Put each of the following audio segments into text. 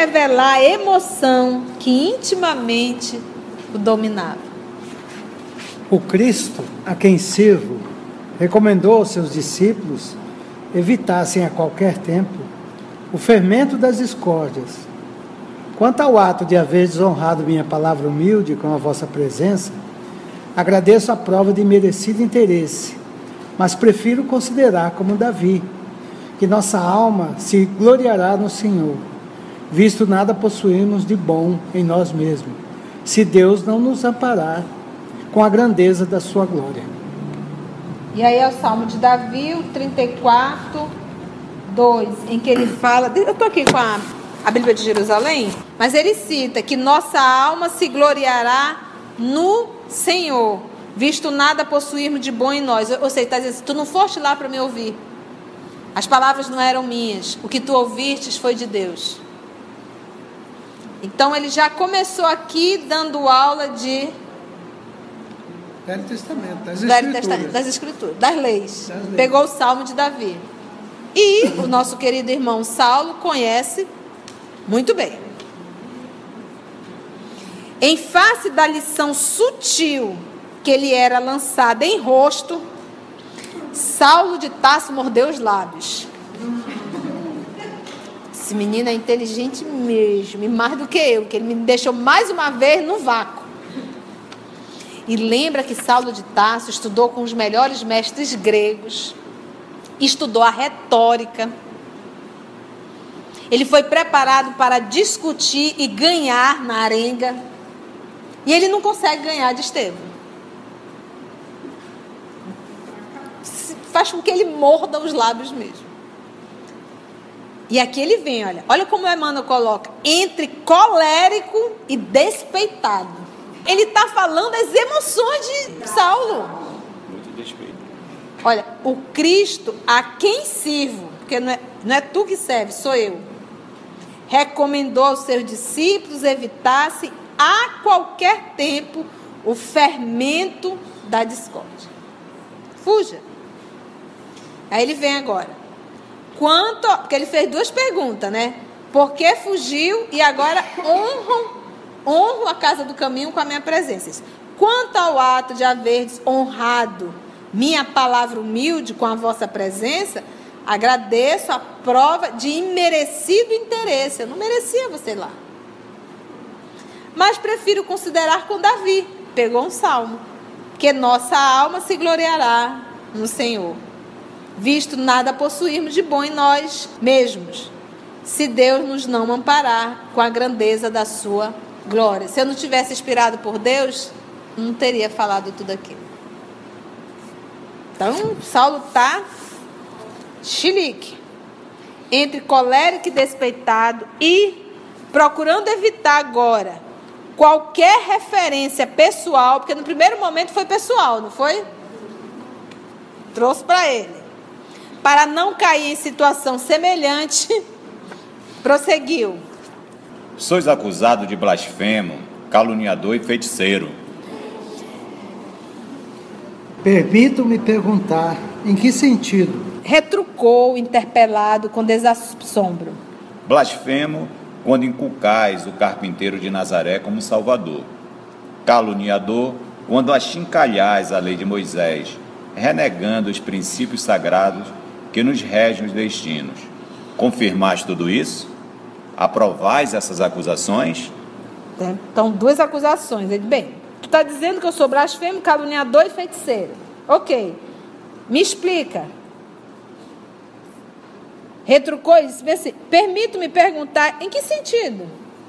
revelar a emoção que intimamente o dominava. O Cristo, a quem sirvo, recomendou aos seus discípulos evitassem a qualquer tempo o fermento das discórdias. Quanto ao ato de haver desonrado minha palavra humilde com a vossa presença, agradeço a prova de merecido interesse, mas prefiro considerar como Davi, que nossa alma se gloriará no Senhor, visto nada possuímos de bom em nós mesmos, se Deus não nos amparar com a grandeza da sua glória. E aí é o Salmo de Davi, o 34, 2, em que ele fala... Eu estou aqui com a Bíblia de Jerusalém, mas ele cita que nossa alma se gloriará no Senhor, visto nada possuirmos de bom em nós. Ou seja, está dizendo, tu não foste lá para me ouvir. As palavras não eram minhas. O que tu ouvistes foi de Deus. Então ele já começou aqui dando aula de... Velho Testamento, das Escrituras, das leis. Pegou o Salmo de Davi. E o nosso querido irmão Saulo conhece muito bem. Em face da lição sutil que ele era lançado em rosto, Saulo de Tarso mordeu os lábios. Esse menino é inteligente mesmo, e mais do que eu, que ele me deixou mais uma vez no vácuo. E lembra que Saulo de Tarso estudou com os melhores mestres gregos, estudou a retórica. Ele foi preparado para discutir e ganhar na arenga. E ele não consegue ganhar de Estevão. Faz com que ele morda os lábios mesmo. E aqui ele vem, olha como o Emmanuel coloca, entre colérico e despeitado. Ele está falando das emoções de Saulo. Muito despeito. Olha, o Cristo a quem sirvo, porque não é tu que serve, sou eu, recomendou aos seus discípulos evitassem a qualquer tempo o fermento da discórdia. Fuja. Aí ele vem agora. Porque ele fez duas perguntas, né? Por que fugiu e agora honro a casa do caminho com a minha presença. Quanto ao ato de haveres honrado minha palavra humilde com a vossa presença, agradeço a prova de imerecido interesse. Eu não merecia você lá. Mas prefiro considerar com Davi. Pegou um salmo. Que nossa alma se gloriará no Senhor, visto nada possuirmos de bom em nós mesmos, se Deus nos não amparar com a grandeza da sua glória. Se eu não tivesse inspirado por Deus, não teria falado tudo aquilo. Então, Saulo está chilique, entre colérico e despeitado, e procurando evitar agora qualquer referência pessoal, porque no primeiro momento foi pessoal, não foi? Trouxe para ele. Para não cair em situação semelhante, prosseguiu. Sois acusado de blasfemo, caluniador e feiticeiro. Permito-me perguntar, em que sentido? Retrucou, interpelado, com desassombro. Blasfemo, quando inculcais o carpinteiro de Nazaré como Salvador. Caluniador, quando achincalhais a lei de Moisés, renegando os princípios sagrados que nos regem os destinos. Confirmais tudo isso? Aprovais essas acusações? Então, duas acusações. Ele, bem, tu está dizendo que eu sou blasfemo, caluniador e feiticeiro. Ok. Me explica. Retrucou e disse assim, permito-me perguntar, em que sentido?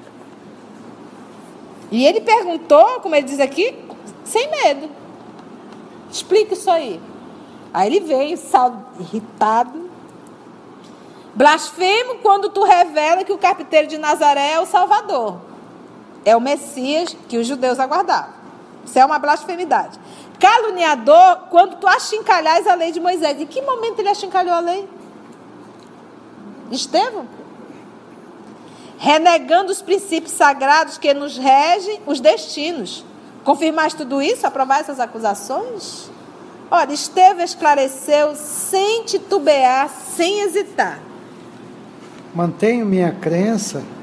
E ele perguntou, como ele diz aqui, sem medo. Explica isso aí. Aí ele veio, irritado. Blasfemo quando tu revela que o carpinteiro de Nazaré é o Salvador. É o Messias que os judeus aguardavam. Isso é uma blasfemidade. Caluniador quando tu achincalhais a lei de Moisés. Em que momento ele achincalhou a lei? Estevão? Renegando os princípios sagrados que nos regem os destinos. Confirmaste tudo isso? Aprovar essas acusações? Olha, Estevão esclareceu sem titubear, sem hesitar. Mantenho minha crença